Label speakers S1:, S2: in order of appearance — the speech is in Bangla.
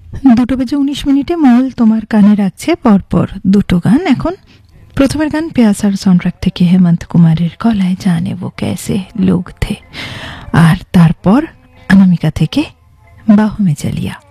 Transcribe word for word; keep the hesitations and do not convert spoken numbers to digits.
S1: দুটো বেজে উনিশ মিনিটে মহল তোমার কানে রাখছে পরপর দুটো গান। এখন প্রথমের গান প্যাসার সাউন্ডট্র্যাক থেকে হেমন্ত কুমারের গলায় জানে वो कैसे लोग थे, আর তারপর অনামিকা থেকে বাহু মে চলিয়া।